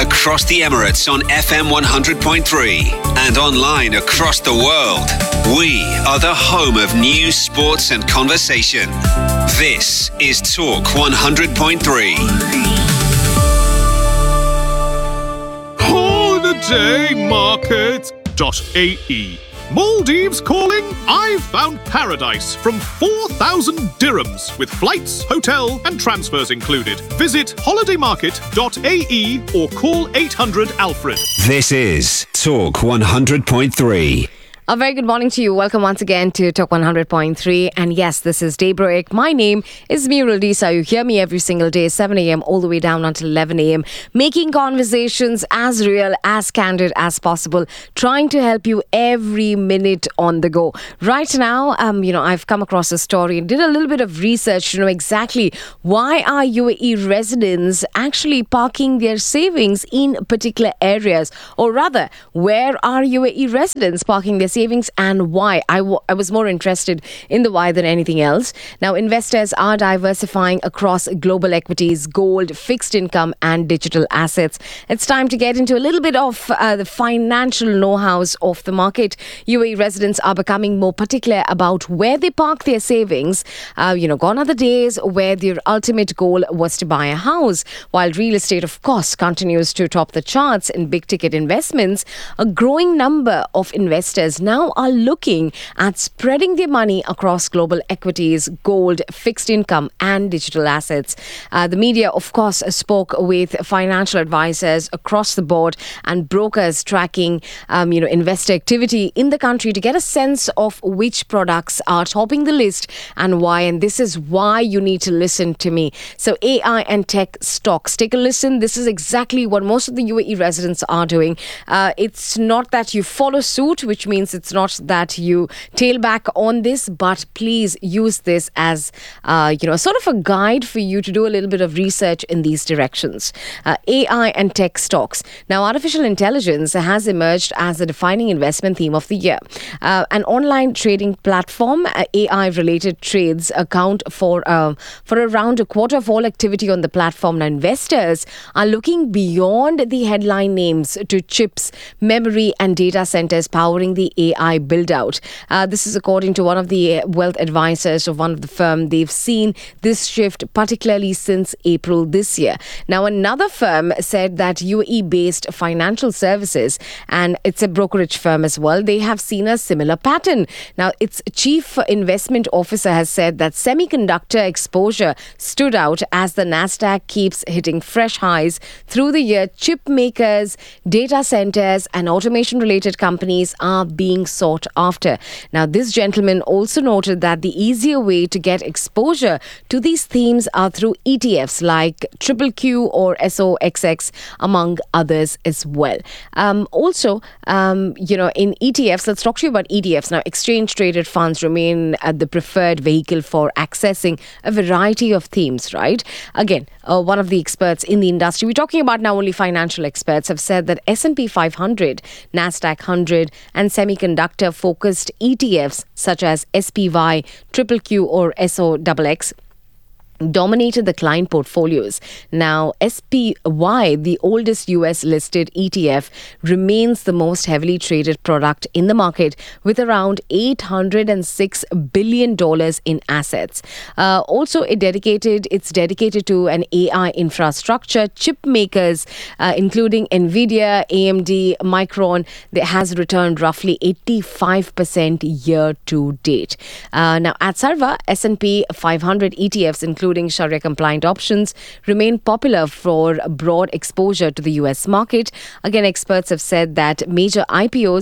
across the Emirates on FM 100.3 and online across the world. We are the home of news, sports and conversation. This is Talk 100.3. Holidaymarket.ae. Maldives calling? I've found paradise from 4,000 dirhams with flights, hotel and transfers included. Visit holidaymarket.ae or call 800 Alfred. This is Talk 100.3. A very good morning to you. Welcome once again to Talk 100.3. And yes, this is Daybreak. My name is Murul Disa. You hear me every single day, 7 a.m. all the way down until 11 a.m. Making conversations as real, as candid as possible. Trying to help you every minute on the go. Right now, I've come across a story and did a little bit of research to know exactly why are UAE residents actually parking their savings in particular areas. Or rather, where are UAE residents parking their savings and why? I was more interested in the why than anything else. Now, investors are diversifying across global equities, gold, fixed income and digital assets. It's time to get into a little bit of the financial know-hows of the market. UAE residents are becoming more particular about where they park their savings. Gone are the days where their ultimate goal was to buy a house. While real estate, of course, continues to top the charts in big-ticket investments, a growing number of investors now are looking at spreading their money across global equities, gold, fixed income and digital assets. The media, of course, spoke with financial advisors across the board and brokers tracking, investor activity in the country to get a sense of which products are topping the list and why. And this is why you need to listen to me. So AI and tech stocks. Take a listen. This is exactly what most of the UAE residents are doing. It's not that you follow suit, which means it's not that you tail back on this, but please use this as, sort of a guide for you to do a little bit of research in these directions. AI and tech stocks. Now, artificial intelligence has emerged as the defining investment theme of the year. An online trading platform, AI-related trades account for around a quarter of all activity on the platform. Now, investors are looking beyond the headline names to chips, memory and data centers powering the AI build-out. This is according to one of the wealth advisors of one of the firm. They've seen this shift particularly since April this year. Now, another firm said that UAE-based financial services, and it's a brokerage firm as well, they have seen a similar pattern. Now, its chief investment officer has said that semiconductor exposure stood out as the Nasdaq keeps hitting fresh highs through the year. Chip makers, data centers and automation-related companies are being sought after. Now, this gentleman also noted that the easier way to get exposure to these themes are through ETFs like QQQ or SOXX, among others as well. In ETFs, let's talk to you about ETFs. Now, exchange-traded funds remain the preferred vehicle for accessing a variety of themes, right? Again, one of the experts in the industry, we're talking about now only financial experts, have said that S&P 500, Nasdaq 100 and semiconductor-focused ETFs such as SPY, QQQ or SOXX dominated the client portfolios. Now, SPY, the oldest US-listed ETF, remains the most heavily traded product in the market with around $806 billion in assets. Also, it's dedicated to an AI infrastructure. Chip makers, including NVIDIA, AMD, Micron, that has returned roughly 85% year to date. Now, at Sarva, S&P 500 ETFs, including Sharia-compliant options, remain popular for broad exposure to the US market. Again, experts have said that major IPOs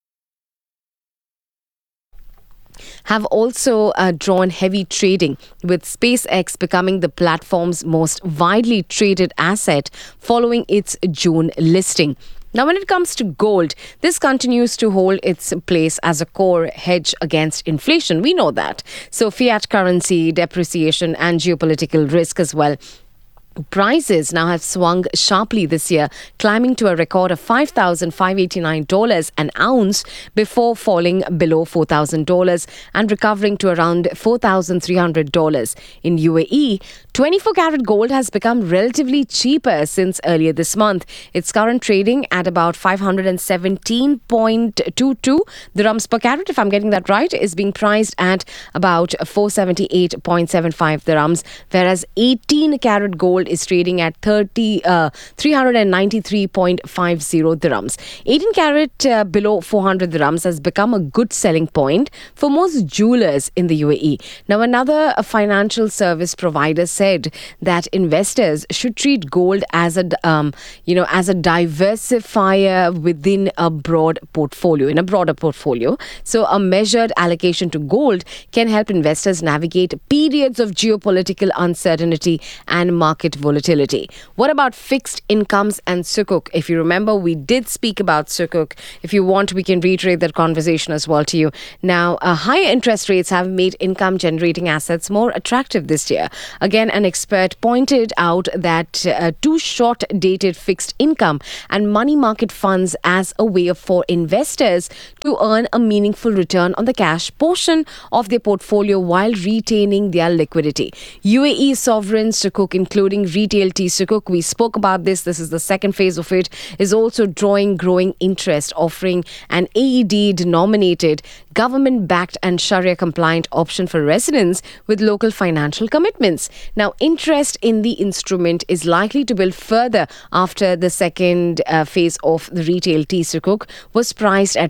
have also drawn heavy trading, with SpaceX becoming the platform's most widely traded asset following its June listing. Now, when it comes to gold, this continues to hold its place as a core hedge against inflation. We know that. So fiat currency, depreciation and geopolitical risk as well. Prices now have swung sharply this year, climbing to a record of $5,589 an ounce before falling below $4,000 and recovering to around $4,300. In UAE, 24 karat gold has become relatively cheaper since earlier this month. Its current trading at about 517.22 dirhams per carat, if I'm getting that right, is being priced at about 478.75 dirhams, whereas 18 karat gold is trading at 393.50 dirhams. 18 karat below 400 dirhams has become a good selling point for most jewelers in the UAE. Now, another financial service provider said that investors should treat gold as a diversifier within a broader portfolio. So a measured allocation to gold can help investors navigate periods of geopolitical uncertainty and market volatility. What about fixed incomes and sukuk? If you remember, we did speak about sukuk. If you want, we can reiterate that conversation as well to you. Now, higher interest rates have made income generating assets more attractive this year. Again, an expert pointed out that too short dated fixed income and money market funds as a way for investors to earn a meaningful return on the cash portion of their portfolio while retaining their liquidity. UAE sovereign sukuk, including retail T sukuk, we spoke about this. This is the second phase of it, is also drawing growing interest, offering an AED denominated government-backed and Sharia-compliant option for residents with local financial commitments. Now, interest in the instrument is likely to build further after the second phase of the retail T sukuk was priced at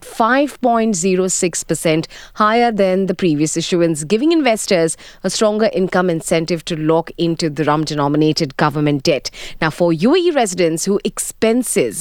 5.06% higher than the previous issuance, giving investors a stronger income incentive to lock into dirham-denominated government debt. Now, for UAE residents whose expenses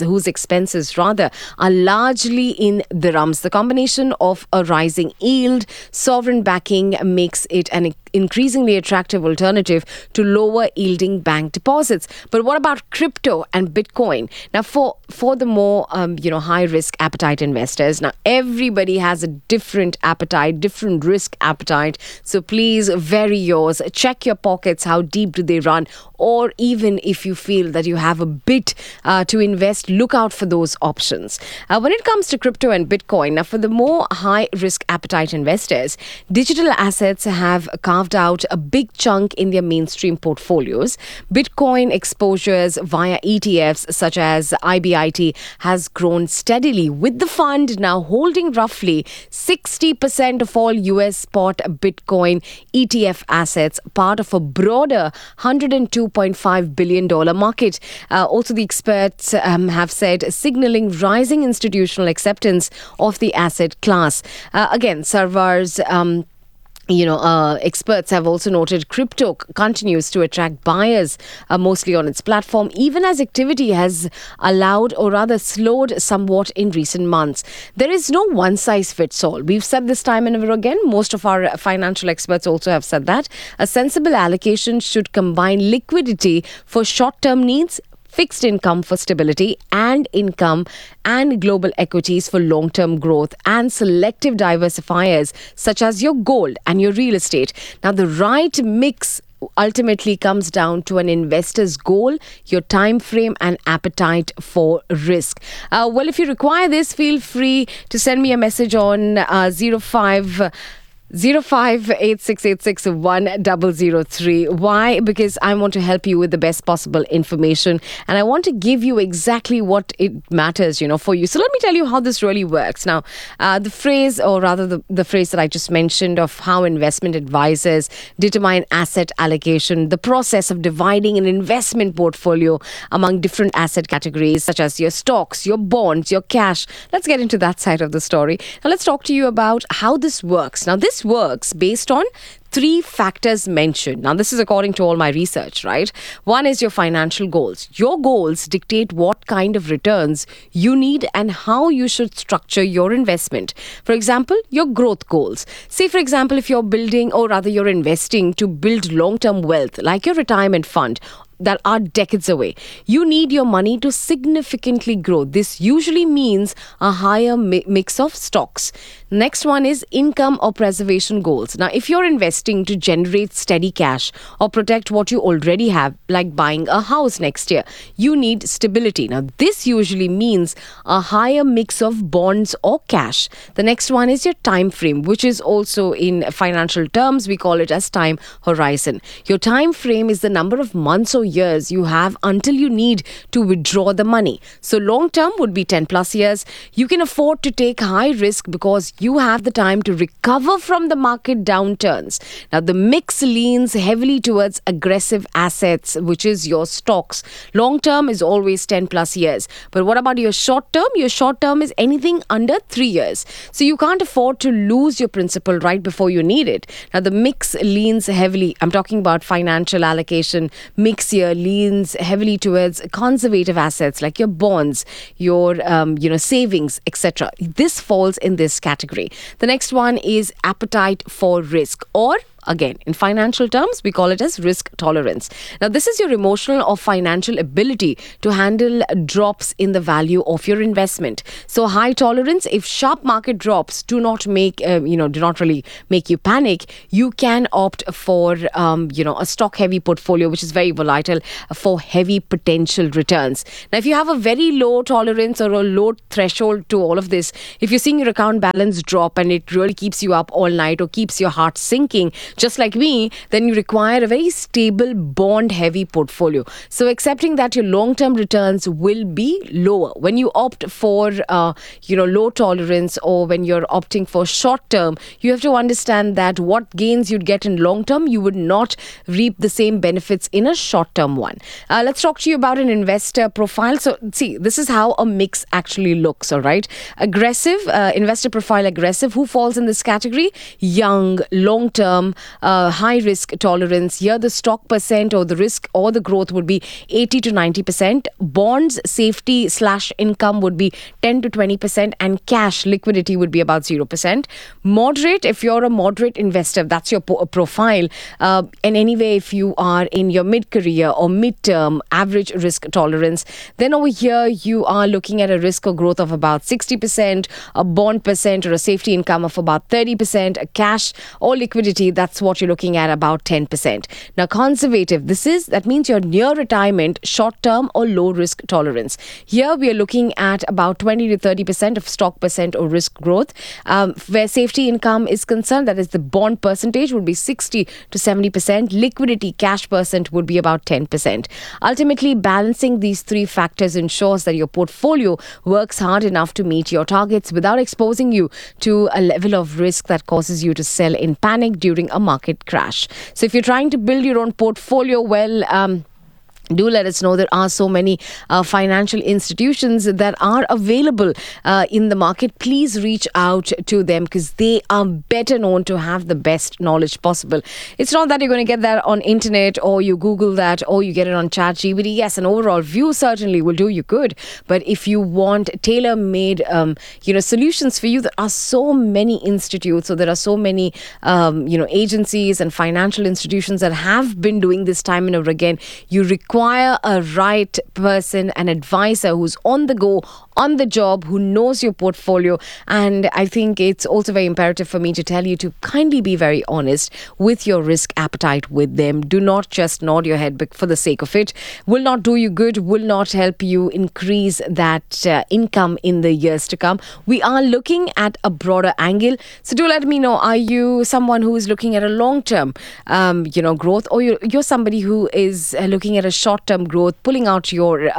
are largely in dirhams, the combination of a rising yield, sovereign backing makes it an increasingly attractive alternative to lower yielding bank deposits. But what about crypto and Bitcoin? Now, for the more high risk appetite investors, now everybody has a different appetite, different risk appetite. So please vary yours. Check your pockets. How deep do they run? Or even if you feel that you have a bit to invest, look out for those options. When it comes to crypto and Bitcoin, now for the more high risk appetite investors, digital assets have carved out a big chunk in their mainstream portfolios. Bitcoin exposures via ETFs such as IBIT has grown steadily, with the fund now holding roughly 60% of all US spot Bitcoin ETF assets, part of a broader $102.5 billion market. Also, the experts have said, signaling rising institutional acceptance of the asset class. Again, Sarwar's experts have also noted crypto continues to attract buyers mostly on its platform, even as activity has allowed or rather slowed somewhat in recent months. There is no one size fits all. We've said this time and over again. Most of our financial experts also have said that. A sensible allocation should combine liquidity for short-term needs, fixed income for stability, and income and global equities for long-term growth, and selective diversifiers such as your gold and your real estate. Now, the right mix ultimately comes down to an investor's goal, your time frame, and appetite for risk. Well, if you require this, feel free to send me a message on 0586861003. Why? Because I want to help you with the best possible information, and I want to give you exactly what it matters, for you. So let me tell you how this really works. Now, the phrase that I just mentioned of how investment advisors determine asset allocation, the process of dividing an investment portfolio among different asset categories such as your stocks, your bonds, your cash. Let's get into that side of the story. Now, let's talk to you about how this works. Now, this works based on three factors mentioned. Now, this is according to all my research, right? One is your financial goals. Your goals dictate what kind of returns you need and how you should structure your investment. For example, your growth goals. Say, for example, if you're building, or rather you're investing to build long-term wealth, like your retirement fund, that are decades away. You need your money to significantly grow. This usually means a higher mix of stocks. Next one is income or preservation goals. Now, if you're investing to generate steady cash or protect what you already have, like buying a house next year, you need stability. Now, this usually means a higher mix of bonds or cash. The next one is your time frame, which is also in financial terms, we call it as time horizon. Your time frame is the number of months or years you have until you need to withdraw the money. So long term would be 10 plus years. You can afford to take high risk because you have the time to recover from the market downturns. Now, the mix leans heavily towards aggressive assets, which is your stocks. Long term is always 10 plus years. But what about your short term? Your short term is anything under 3 years. So you can't afford to lose your principal right before you need it. Now, the mix leans heavily, I'm talking about financial allocation, mix here leans heavily towards conservative assets like your bonds, your savings, etc. This falls in this category. The next one is appetite for risk, or again, in financial terms, we call it as risk tolerance. Now, this is your emotional or financial ability to handle drops in the value of your investment. So, high tolerance, if sharp market drops do not really make you panic, you can opt for, a stock-heavy portfolio, which is very volatile for heavy potential returns. Now, if you have a very low tolerance or a low threshold to all of this, if you're seeing your account balance drop and it really keeps you up all night or keeps your heart sinking, just like me, then you require a very stable bond-heavy portfolio. So accepting that your long-term returns will be lower. When you opt for, low tolerance, or when you're opting for short-term, you have to understand that what gains you'd get in long-term, you would not reap the same benefits in a short-term one. Let's talk to you about an investor profile. So see, this is how a mix actually looks, all right? Aggressive, investor profile aggressive. Who falls in this category? Young, long-term, high risk tolerance. Here the stock percent or the risk or the growth would be 80 to 90%. Bonds, safety / income would be 10 to 20%, and cash liquidity would be about 0%. Moderate, if you're a moderate investor, that's your profile. And anyway, if you are in your mid-career or mid-term, average risk tolerance, then over here you are looking at a risk or growth of about 60%, a bond percent or a safety income of about 30%, a cash or liquidity, that's what you're looking at, about 10%. Now, conservative, that means you're near retirement, short term or low risk tolerance. Here we are looking at about 20 to 30% of stock percent or risk growth. Where safety income is concerned, that is the bond percentage would be 60 to 70%. Liquidity, cash percent would be about 10%. Ultimately, balancing these three factors ensures that your portfolio works hard enough to meet your targets without exposing you to a level of risk that causes you to sell in panic during a market crash. So if you're trying to build your own portfolio, do let us know. There are so many financial institutions that are available in the market. Please reach out to them because they are better known to have the best knowledge possible. It's not that you're going to get that on internet or you Google that or you get it on ChatGPT. Yes, an overall view certainly will do you good. But if you want tailor-made solutions for you, there are so many institutes, or there are so many agencies and financial institutions that have been doing this time and over again. You require a right person, an advisor who's on the go, on the job, who knows your portfolio. And I think it's also very imperative for me to tell you to kindly be very honest with your risk appetite with them. Do not just nod your head for the sake of it. Will not do you good, will not help you increase that income in the years to come. We are looking at a broader angle. So do let me know, are you someone who is looking at a long-term growth, or you're somebody who is looking at a short-term growth, pulling out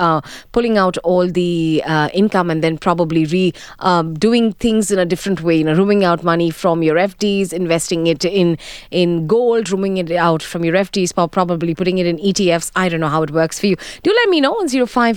all the income and then probably doing things in a different way, rooming out money from your FDs, investing it in gold, rooming it out from your FDs, probably putting it in ETFs. I don't know how it works for you. Do let me know on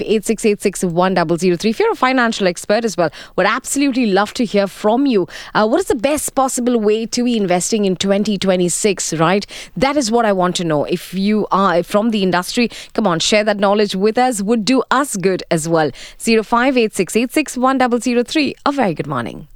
0586861003. If you're a financial expert as well, would absolutely love to hear from you. What is the best possible way to be investing in 2026, right? That is what I want to know. If you are from the industry, come on, share that knowledge with us. Would do us good as well. 0586861003. A very good morning.